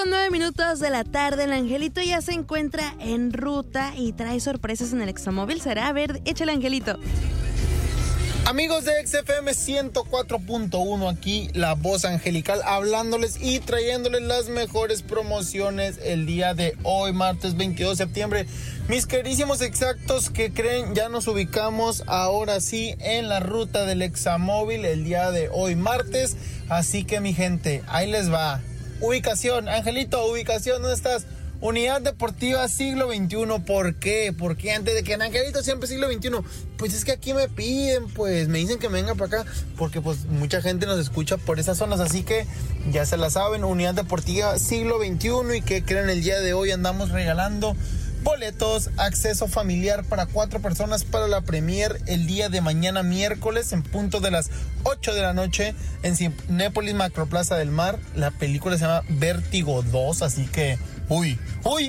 8:09 de la tarde. El Angelito ya se encuentra en ruta y trae sorpresas en el Examóvil. ¿Será? A ver, échale, Angelito. Amigos de XFM 104.1, aquí la voz angelical hablándoles y trayéndoles las mejores promociones el día de hoy, martes 22 de septiembre. Mis queridísimos exactos, que creen, ya nos ubicamos ahora sí en la ruta del Examóvil el día de hoy, martes. Así que mi gente, ahí les va. Ubicación, Angelito, ubicación, ¿dónde estás? Unidad Deportiva Siglo XXI. ¿Por qué? Porque antes de que en Angelito siempre Siglo XXI. Pues es que aquí me piden, pues me dicen que me venga para acá, porque pues mucha gente nos escucha por esas zonas, así que ya se la saben, Unidad Deportiva Siglo XXI. Y que creen, el día de hoy andamos regalando boletos, acceso familiar para 4 personas para la premier el día de mañana miércoles en punto de las 8 de la noche en Cinépolis Macroplaza del Mar. La película se llama Vértigo 2, así que uy.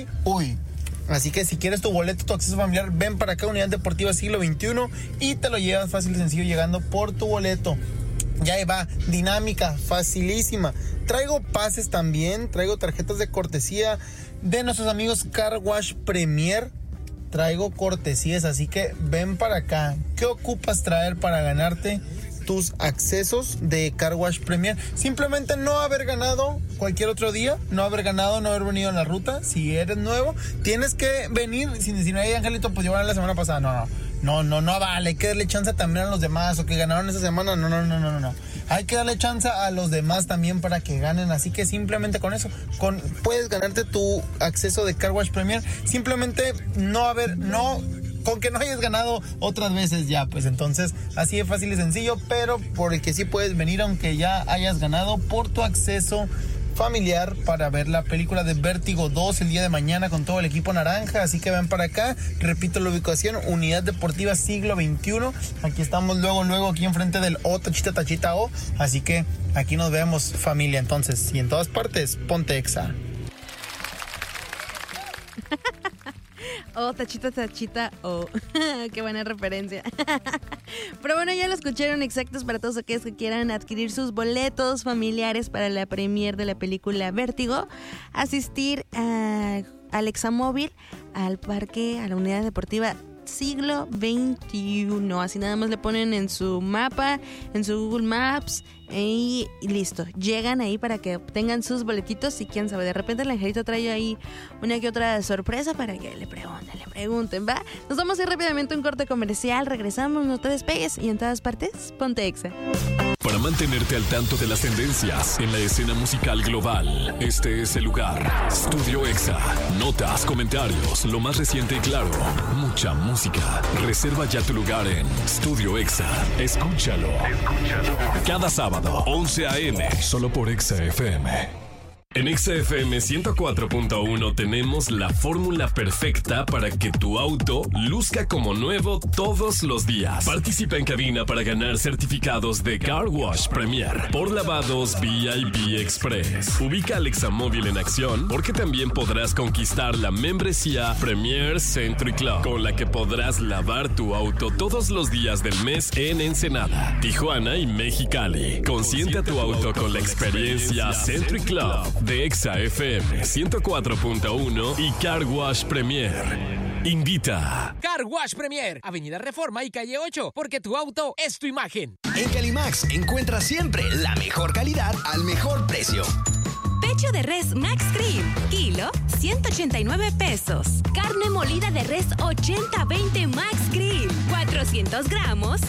Así que si quieres tu boleto, tu acceso familiar, ven para acá, Unidad Deportiva Siglo XXI, y te lo llevas fácil y sencillo llegando por tu boleto. Ya ahí va, dinámica, facilísima. Traigo pases también, traigo tarjetas de cortesía de nuestros amigos Car Wash Premier. Traigo cortesías, así que ven para acá. ¿Qué ocupas traer para ganarte tus accesos de Car Wash Premier? Simplemente no haber ganado cualquier otro día, no haber venido en la ruta. Si eres nuevo, tienes que venir sin decir, hey, Angelito, pues llevaron la semana pasada. No vale, hay que darle chance también a los demás, o que ganaron esa semana. No. Hay que darle chance a los demás también para que ganen, así que simplemente con eso, puedes ganarte tu acceso de Car Wash Premier. Simplemente con que no hayas ganado otras veces ya, pues entonces así de fácil y sencillo, pero por el que sí puedes venir aunque ya hayas ganado por tu acceso familiar para ver la película de Vértigo 2 el día de mañana con todo el equipo naranja. Así que ven para acá, repito la ubicación, Unidad Deportiva Siglo XXI. Aquí estamos luego aquí enfrente del O Tachita O, así que aquí nos vemos, familia. Entonces, y en todas partes, ponte Exa. Oh, tachita, oh. Qué buena referencia. Pero bueno, ya lo escucharon, exactos, para todos aquellos que quieran adquirir sus boletos familiares para la premier de la película Vértigo, asistir al Examóvil, al parque, a la Unidad Deportiva Siglo XXI. Así nada más le ponen en su mapa, en su Google Maps, y listo, llegan ahí para que obtengan sus boletitos. Y quién sabe, de repente el Angelito trae ahí una que otra sorpresa para que le pregunten, ¿va? Nos vamos a ir rápidamente a un corte comercial, regresamos, no te despegues, y en todas partes, ponte Exa. Para mantenerte al tanto de las tendencias en la escena musical global, este es el lugar. Studio Exa. Notas, comentarios, lo más reciente y claro, mucha música. Reserva ya tu lugar en Studio Exa. Escúchalo. Cada sábado, 11 a.m., solo por Exa FM. En XFM 104.1 tenemos la fórmula perfecta para que tu auto luzca como nuevo todos los días. Participa en cabina para ganar certificados de Car Wash Premier por lavados VIP Express. Ubica al Examóvil en acción, porque también podrás conquistar la membresía Premier Century Club, con la que podrás lavar tu auto todos los días del mes en Ensenada, Tijuana y Mexicali. Consiente a tu auto con la experiencia Century Club de Exa FM 104.1 y Car Wash Premier. Invita. Car Wash Premier, Avenida Reforma y Calle 8, porque tu auto es tu imagen. En Calimax encuentras siempre la mejor calidad al mejor precio. Pecho de res Max Cream, kilo, 189 pesos. Carne molida de res 80-20 Max Cream, 400 gramos,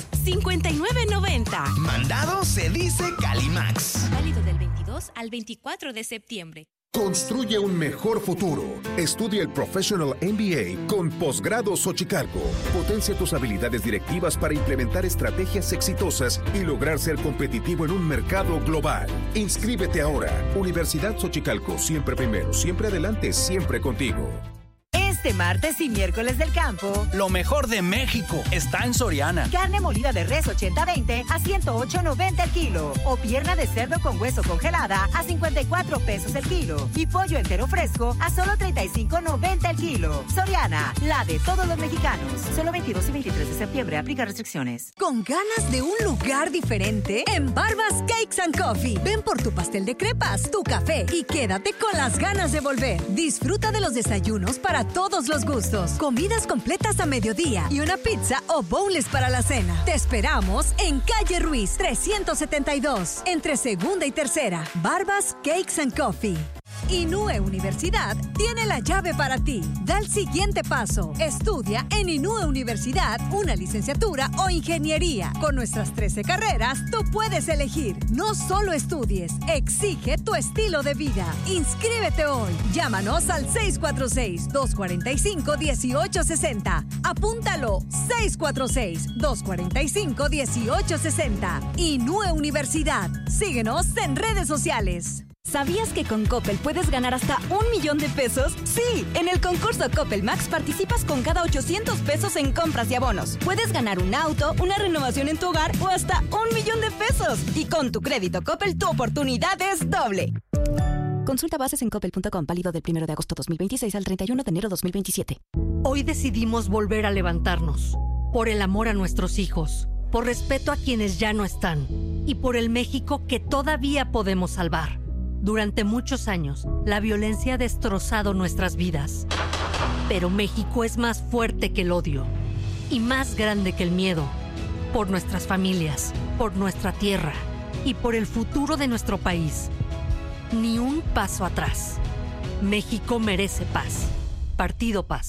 59.90. Mandado se dice Calimax. Válido del 22 al 24 de septiembre. Construye un mejor futuro. Estudia el Professional MBA con Posgrado Xochicalco. Potencia tus habilidades directivas para implementar estrategias exitosas y lograr ser competitivo en un mercado global. Inscríbete ahora. Universidad Xochicalco, siempre primero, siempre adelante, siempre contigo. Este martes y miércoles del campo, lo mejor de México está en Soriana. carne molida de res 80-20 a 108.90 el kilo. O pierna de cerdo con hueso congelada a 54 pesos el kilo. Y pollo entero fresco a solo 35.90 el kilo. Soriana, la de todos los mexicanos. Solo 22 y 23 de septiembre. Aplica restricciones. ¿Con ganas de un lugar diferente? En Barbas Cakes and Coffee. Ven por tu pastel de crepas, tu café y quédate con las ganas de volver. Disfruta de los desayunos para todos los gustos. Comidas completas a mediodía y una pizza o bowls para la cena. Te esperamos en Calle Ruiz 372, entre segunda y tercera. Barbas Cakes and Coffee. Inúe Universidad tiene la llave para ti. Da el siguiente paso. Estudia en Inúe Universidad una licenciatura o ingeniería. Con nuestras 13 carreras, tú puedes elegir. No solo estudies, exige tu estilo de vida. Inscríbete hoy. Llámanos al 646-245-1860. Apúntalo, 646-245-1860. Inúe Universidad. Síguenos en redes sociales. ¿Sabías que con Coppel puedes ganar hasta 1,000,000 de pesos? Sí, en el concurso Coppel Max participas con cada 800 pesos en compras y abonos. Puedes ganar un auto, una renovación en tu hogar o hasta 1,000,000 de pesos. Y con tu crédito Coppel, tu oportunidad es doble. Consulta bases en coppel.com, válido del 1 de agosto 2026 al 31 de enero 2027. Hoy decidimos volver a levantarnos. Por el amor a nuestros hijos, por respeto a quienes ya no están y por el México que todavía podemos salvar. Durante muchos años, la violencia ha destrozado nuestras vidas. Pero México es más fuerte que el odio y más grande que el miedo. Por nuestras familias, por nuestra tierra y por el futuro de nuestro país. Ni un paso atrás. México merece paz. Partido Paz.